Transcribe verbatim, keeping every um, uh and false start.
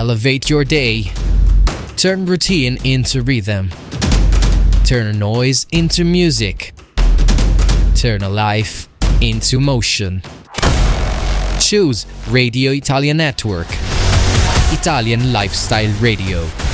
Elevate your day. Turn routine into rhythm. Turn a noise into music. Turn a life into motion. Choose Radio Italia Network. Italian Lifestyle Radio.